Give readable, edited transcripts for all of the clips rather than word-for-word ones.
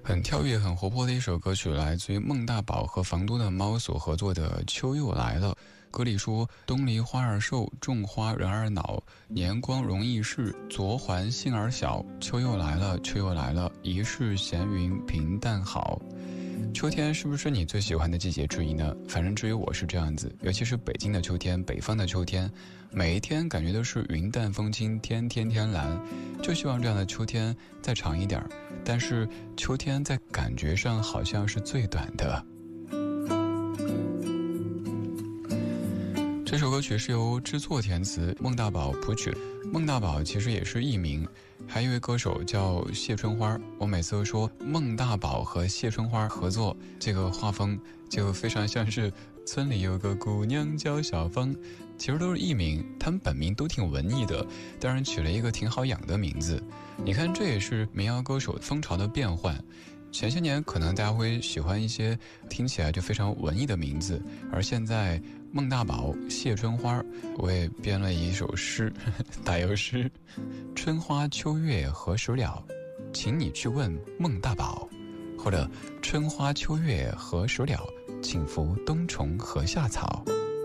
很跳跃很活泼的一首歌曲，来自于孟大宝和房东的猫所合作的《秋又来了》。歌里说，东篱花儿瘦，种花人儿恼，年光容易逝，昨还杏儿小。秋又来了，秋又来了，一世闲云平淡好。秋天是不是你最喜欢的季节之一呢？反正至于我是这样子，尤其是北京的秋天，北方的秋天，每一天感觉都是云淡风轻，天天天蓝，就希望这样的秋天再长一点，但是秋天在感觉上好像是最短的。这首歌曲是由制作填词，孟大宝谱曲。孟大宝其实也是艺名，还有一位歌手叫谢春花。我每次都说孟大宝和谢春花合作，这个画风就非常像是村里有个姑娘叫小芳，其实都是艺名，他们本名都挺文艺的，当然取了一个挺好养的名字。你看，这也是民谣歌手风潮的变换。前些年可能大家会喜欢一些听起来就非常文艺的名字，而现在孟大宝、谢春花，我也编了一首诗，打油诗：春花秋月何时了，请你去问孟大宝。或者春花秋月何时了，请扶冬虫禾下草。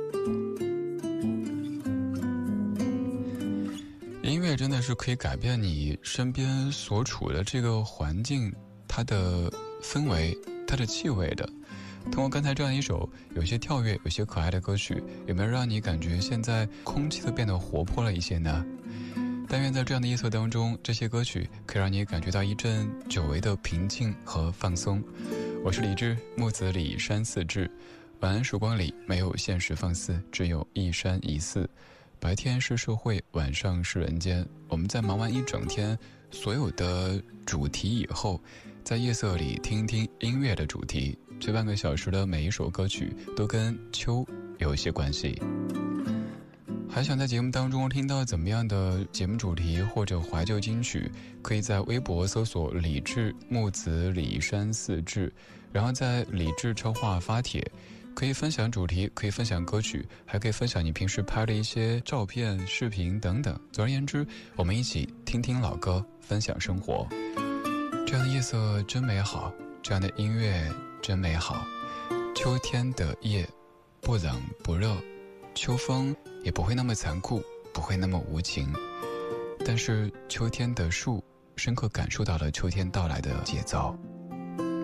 音乐真的是可以改变你身边所处的这个环境，它的氛围，它的气味的。通过刚才这样一首有些跳跃有些可爱的歌曲，有没有让你感觉现在空气都变得活泼了一些呢？但愿在这样的夜色当中，这些歌曲可以让你感觉到一阵久违的平静和放松。我是李志，木子李山寺志。晚安曙光里没有现实放肆，只有一山一寺。白天是社会，晚上是人间。我们在忙完一整天所有的主题以后，在夜色里听一听音乐的主题，这半个小时的每一首歌曲都跟秋有一些关系。还想在节目当中听到怎么样的节目主题或者怀旧金曲，可以在微博搜索李志木子李山寺志，然后在李志超话发帖，可以分享主题，可以分享歌曲，还可以分享你平时拍的一些照片视频等等。总而言之，我们一起听听老歌，分享生活。这样的夜色真美好，这样的音乐真美好。秋天的夜不冷不热，秋风也不会那么残酷，不会那么无情，但是秋天的树深刻感受到了秋天到来的节奏。